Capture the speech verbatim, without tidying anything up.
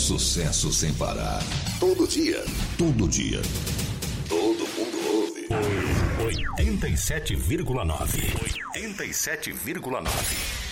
sucesso sem parar. Todo dia. Todo dia. Todo mundo ouve. oitenta e sete vírgula nove. oitenta e sete vírgula nove.